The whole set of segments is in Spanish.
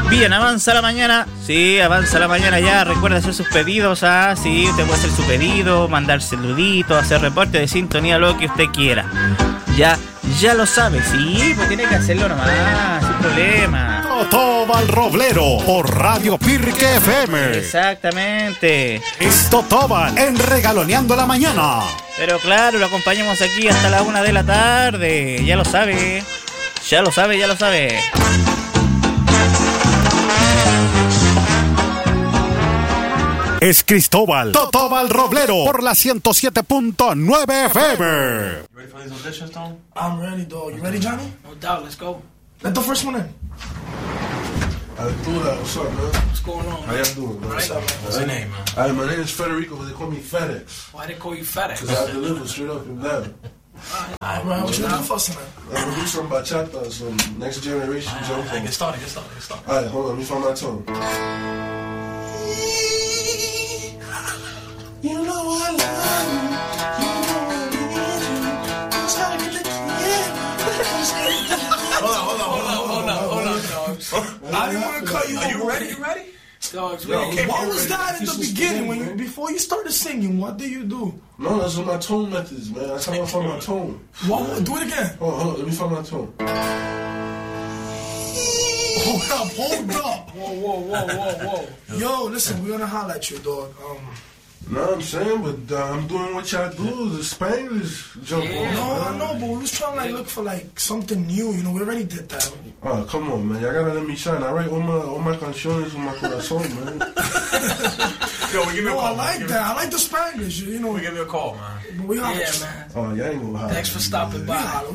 Bien, avanza la mañana. Sí, avanza la mañana ya. Recuerda hacer sus pedidos. Sí, usted puede hacer su pedido, mandar saluditos, hacer reporte de sintonía, lo que usted quiera. Ya lo sabe, sí, pues tiene que hacerlo nomás, sin problema. Totobal Roblero por Radio Pirque FM. Exactamente. Es Totobal en Regaloneando la Mañana. Pero claro, lo acompañamos aquí hasta la 1 de la tarde. Ya lo sabe. Ya lo sabe. Es Cristóbal Totobal Roblero por la 107.9 FM. You ready for these auditions, Tom? I'm ready, dog. You ready, Johnny? No doubt, let's go. Let the first one in. What's up, man? What's going on, How man? y'all doing, man? What's up, man? What's your name, man? Alright, my name is Federico, but they call me FedEx. Why they call you FedEx? Because I deliver straight up and down. Alright, man. What you looking for, son? I'm gonna do some bachata, some next generation jump. Get started. Alright, hold on, let me find my tone. You know I love you. You know I need you. It's hard to get Hold on, dogs. I didn't want to cut you. Are you ready? Dogs, Yo, ready? what was that in the beginning before you started singing? What did you do? No, that's what my tone methods, man. That's how I find my tone. What? Do it again. Hold on, let me find my tone. Hold up. Whoa. Yo, listen, we're gonna holler at you, dog. No, I'm saying, but I'm doing what y'all do. The Spanglish jump on. No, I know, but we was trying to look for something new. You know, we already did that. Oh, come on, man. Y'all gotta let me shine. I write all my canciones with my corazón, man. Yo, we give you a No, call. I like that. I like the Spanglish. You know, We give you a call, man. but we holler. Yeah, man. Oh, y'all ain't gonna holler. Thanks for stopping We by. holler.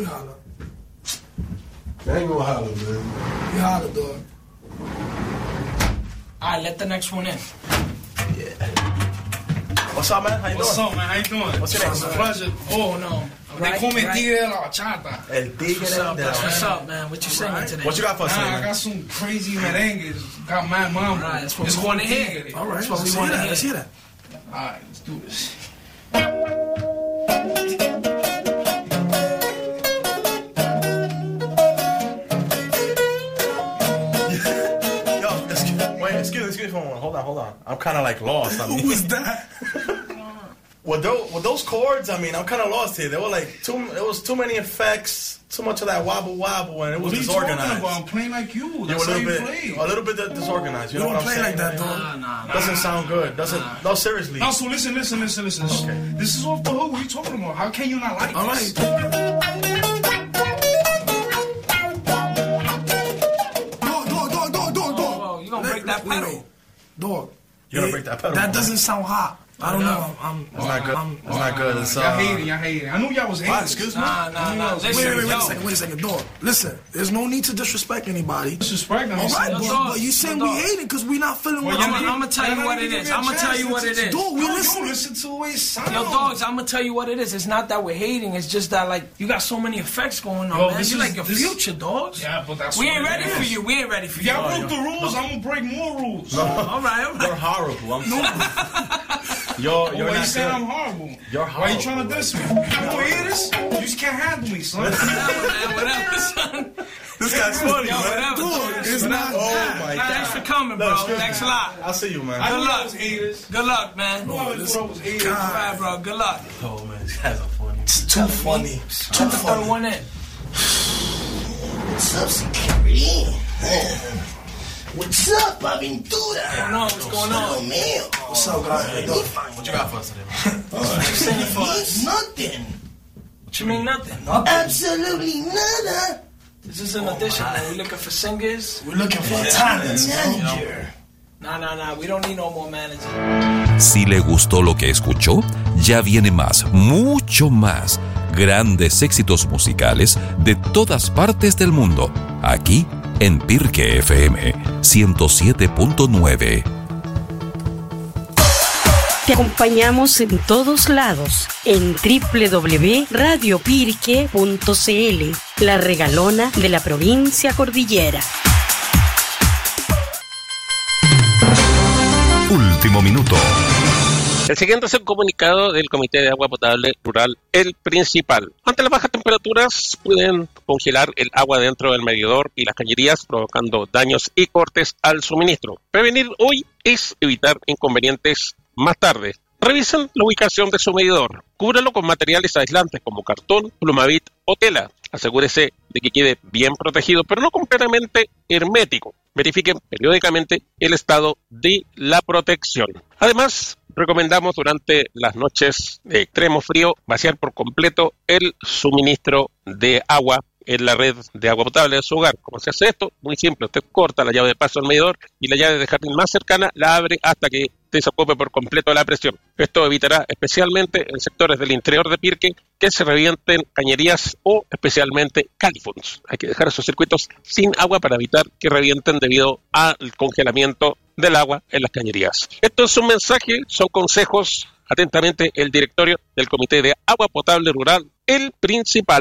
Y'all ain't gonna holler, man. We holler, dog. All right, let the next one in. What's up, man? How you What's doing? up, man? How you doing? What's your name? It's a pleasure. Oh, no. They call me Tigre de la Bachata. El Tigre What's up, de la What's up, man? What you singing today? What you got for us, Nah, I man? got some crazy merengues. Got my mom. All right, that's what It's we want to called hear. Tigre. All right, That's what we let's wanna hear that. hear. Let's hear that. All right, let's do this. Yo, excuse me for a moment. Hold on. I'm kind of like lost. I mean, Who was that? with those chords, I mean, I'm kind of lost here. There were like there was too many effects, too much of that wobble, and it was What are you disorganized. talking about? I'm playing like you. Yeah, That's how you play. a little bit disorganized. You You know don't what I'm play saying? like that, dog. Nah. Doesn't sound good. No, seriously. No, so listen. Okay. This is off the hook. What are you talking about? How can you not like All this? right. Dog. Whoa, you gonna break that pedal. Dog. You're gonna break that pedal. That doesn't sound hot. I don't know. It's not good. It's not good. It's Y'all hating. I knew y'all was hating. Excuse me. Nah. Listen, Wait a second, dog. Listen, there's no need to disrespect anybody. Disrespect them. All right, Yo, but dog. you saying Yo, we dog. hating because we not feeling what Well, I'm I'm gonna tell you what it is. I'm gonna tell you what it is. Dog, we You listen. listen to the way it sounds. Yo, dogs, I'm gonna tell you what it is. It's not that we're hating. It's just that, like, you got so many effects going on, Yo, man. this You is- like your this- future, dogs. Yeah, but that's We what ain't it ready is. for you. We ain't ready for you. Y'all broke the rules. I'm gonna break more rules. All right. You're horrible. I'm sorry. You're Why you not saying good. I'm horrible? You're Why you trying horrible. to diss me? You don't hear this? You just can't handle me, son. Whatever, son. This guy's funny, Yo, man. whatever. Dog, it's not Oh that. my Thanks God. for coming, No, bro. excuse Thanks me. a lot. I'll see you, man. I Good knew luck. I was haters. Good luck, man. I always thought I was haters. All right, bro. Good luck. Oh man, these guys are funny. Too funny. Let the third one in. What's up, security? What's up, Aventura? What's going on? Romeo. What's up, guys? What you got for us today, man? It's nothing. What you mean nothing? Absolutely nada. This is an audition, man. We looking for singers. We're looking for talent. Manager. Nah. We don't need no more managers. Si le gustó lo que escuchó, ya viene más, mucho más. Grandes éxitos musicales de todas partes del mundo, aquí en Pirque FM 107.9. Te acompañamos en todos lados en www.radiopirque.cl, la regalona de la provincia cordillera. Último minuto. El siguiente es el comunicado del Comité de Agua Potable Rural, el principal. Ante las bajas temperaturas pueden congelar el agua dentro del medidor y las cañerías, provocando daños y cortes al suministro. Prevenir hoy es evitar inconvenientes más tarde. Revisen la ubicación de su medidor. Cúbralo con materiales aislantes como cartón, plumavit o tela. Asegúrese de que quede bien protegido, pero no completamente hermético. Verifiquen periódicamente el estado de la protección. Además, recomendamos durante las noches de extremo frío vaciar por completo el suministro de agua en la red de agua potable de su hogar. ¿Cómo se hace esto? Muy simple. Usted corta la llave de paso del medidor y la llave de jardín más cercana la abre hasta que desocupe por completo la presión. Esto evitará especialmente en sectores del interior de Pirque que se revienten cañerías o especialmente califons. Hay que dejar esos circuitos sin agua para evitar que revienten debido al congelamiento del agua en las cañerías. Esto es un mensaje, son consejos. Atentamente, el directorio del Comité de Agua Potable Rural, el principal.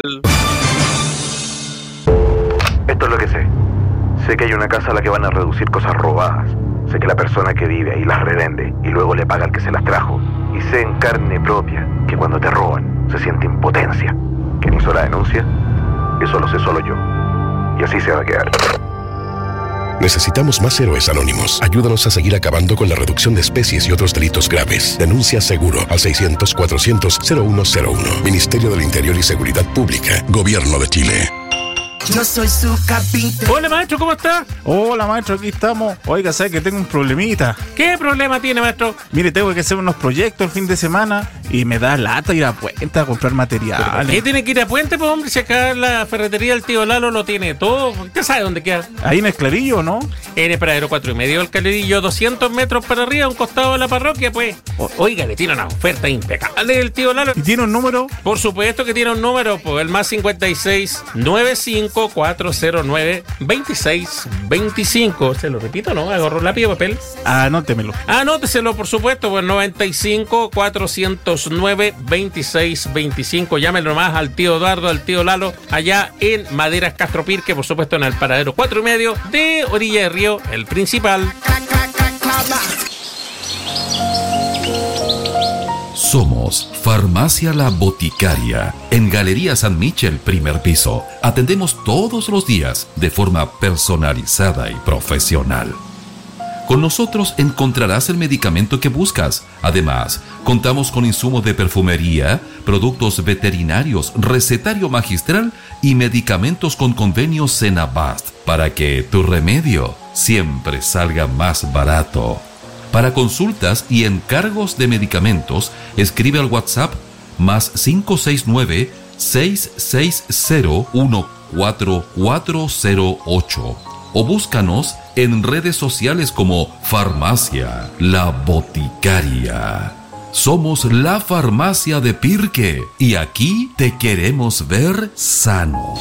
Esto es lo que sé. Sé que hay una casa a la que van a reducir cosas robadas. Sé que la persona que vive ahí las revende y luego le paga al que se las trajo. Y sé en carne propia que cuando te roban se siente impotencia. ¿Quién hizo la denuncia? Eso lo sé solo yo. Y así se va a quedar. Necesitamos más héroes anónimos. Ayúdanos a seguir acabando con la reducción de especies y otros delitos graves. Denuncia seguro al 600-400-0101. Ministerio del Interior y Seguridad Pública. Gobierno de Chile. Yo soy su capitán. Hola, maestro, ¿cómo está? Hola, maestro, aquí estamos. Oiga, ¿sabe que tengo un problemita? ¿Qué problema tiene, maestro? Mire, tengo que hacer unos proyectos el fin de semana y me da lata ir a Puente a comprar materiales. ¿Qué tiene que ir a Puente, pues, hombre? Si acá la ferretería del tío Lalo lo tiene todo. ¿Usted sabe dónde queda? Ahí en el Clarillo, ¿no? En el paradero 4,5 del Clarillo, 200 metros para arriba, a un costado de la parroquia, pues. Oiga, le tiene una oferta impecable el tío Lalo. ¿Y tiene un número? Por supuesto que tiene un número, pues, el más 56 95 409 2625. Se lo repito, ¿no? Agarro lápiz y papel. Anótemelo. Anóteselo, por supuesto, pues 95 409 2625. Llámenlo nomás al tío Eduardo, al tío Lalo, allá en Maderas Castro Pirque, por supuesto en el paradero 4,5 de Orilla de Río, el principal. Somos Farmacia La Boticaria, en Galería San Michel, primer piso. Atendemos todos los días de forma personalizada y profesional. Con nosotros encontrarás el medicamento que buscas. Además, contamos con insumos de perfumería, productos veterinarios, recetario magistral y medicamentos con convenios Senabast para que tu remedio siempre salga más barato. Para consultas y encargos de medicamentos, escribe al WhatsApp más 569-660-14408 o búscanos en redes sociales como Farmacia La Boticaria. Somos la farmacia de Pirque y aquí te queremos ver sano.